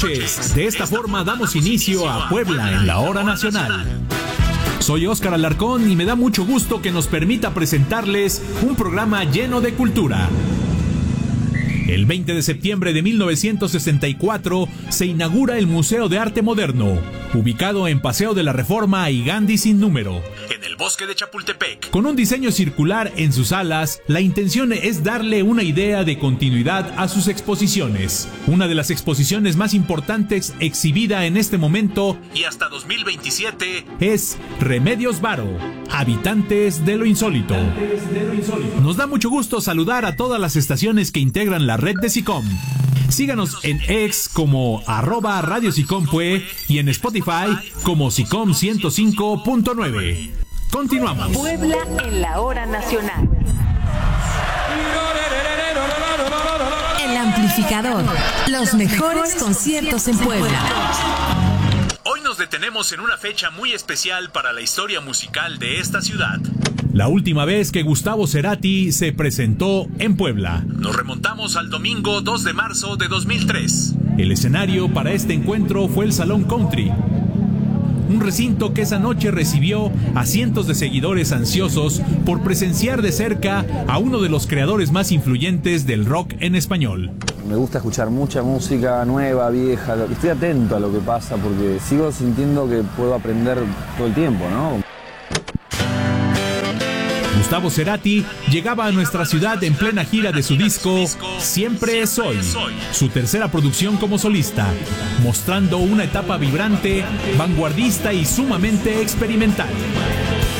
noches. De esta forma damos inicio a Puebla en la Hora Nacional. Soy Óscar Alarcón y me da mucho gusto que nos permita presentarles un programa lleno de cultura. El 20 de septiembre de 1964 se inaugura el Museo de Arte Moderno, ubicado en Paseo de la Reforma y Gandhi sin número, en el bosque de Chapultepec. Con un diseño circular en sus alas, la intención es darle una idea de continuidad a sus exposiciones. Una de las exposiciones más importantes exhibida en este momento y hasta 2027 es Remedios Varo, Habitantes de lo Insólito. Nos da mucho gusto saludar a todas las estaciones que integran la red de SICOM. Síganos en X como @Radio SICOMPUE y en Spotify como SICOM 105.9. Continuamos. Puebla en la Hora Nacional. El amplificador. Los mejores conciertos en Puebla. Hoy nos detenemos en una fecha muy especial para la historia musical de esta ciudad. La última vez que Gustavo Cerati se presentó en Puebla. Nos remontamos al domingo 2 de marzo de 2003. El escenario para este encuentro fue el Salón Country, un recinto que esa noche recibió a cientos de seguidores ansiosos por presenciar de cerca a uno de los creadores más influyentes del rock en español. Me gusta escuchar mucha música nueva, vieja. Estoy atento a lo que pasa porque sigo sintiendo que puedo aprender todo el tiempo, ¿no? Gustavo Cerati llegaba a nuestra ciudad en plena gira de su disco Siempre es Hoy, su tercera producción como solista, mostrando una etapa vibrante, vanguardista y sumamente experimental.